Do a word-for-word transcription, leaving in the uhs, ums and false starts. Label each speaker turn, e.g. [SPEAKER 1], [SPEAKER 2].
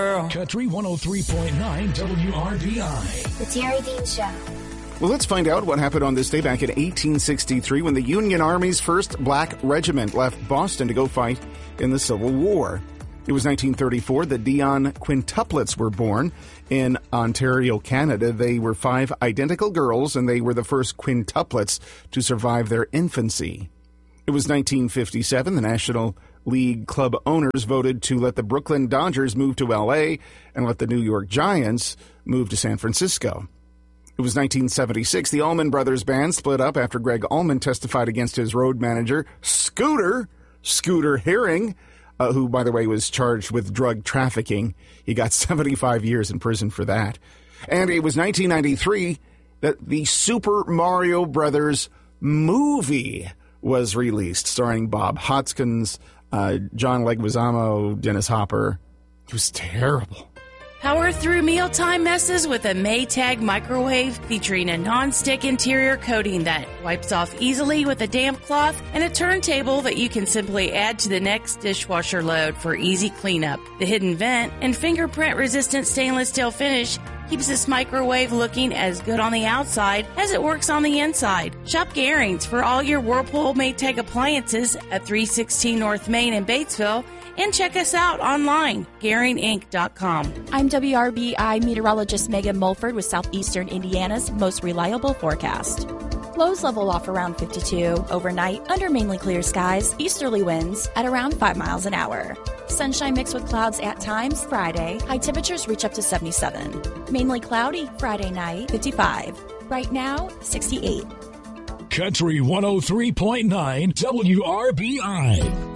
[SPEAKER 1] Country one oh three point nine W R B I.
[SPEAKER 2] The Terry Dean Show.
[SPEAKER 3] Well, let's find out what happened on this day back in eighteen sixty-three when the Union Army's first black regiment left Boston to go fight in the Civil War. It was nineteen thirty-four that Dion quintuplets were born in Ontario, Canada. They were five identical girls, and they were the first quintuplets to survive their infancy. It was nineteen fifty-seven. The National League club owners voted to let the Brooklyn Dodgers move to L A and let the New York Giants move to San Francisco. It was nineteen seventy-six. The Allman Brothers Band split up after Greg Allman testified against his road manager, Scooter, Scooter Herring, uh, who, by the way, was charged with drug trafficking. He got seventy-five years in prison for that. And it was nineteen ninety-three that the Super Mario Brothers movie was released, starring Bob Hoskins, uh, John Leguizamo, Dennis Hopper. It was terrible.
[SPEAKER 4] Power through mealtime messes with a Maytag microwave featuring a non-stick interior coating that wipes off easily with a damp cloth and a turntable that you can simply add to the next dishwasher load for easy cleanup. The hidden vent and fingerprint-resistant stainless steel finish keeps this microwave looking as good on the outside as it works on the inside. Shop Garings for all your Whirlpool Maytag appliances at three sixteen North Main in Batesville. And check us out online, Garing Inc dot com.
[SPEAKER 5] I'm W R B I meteorologist Megan Mulford with Southeastern Indiana's most reliable forecast. Lows level off around fifty-two. Overnight, under mainly clear skies, easterly winds at around five miles an hour. Sunshine mixed with clouds at times Friday. High temperatures reach up to seventy-seven. Mainly cloudy Friday night, fifty-five. Right now, sixty-eight.
[SPEAKER 1] Country one oh three point nine W R B I.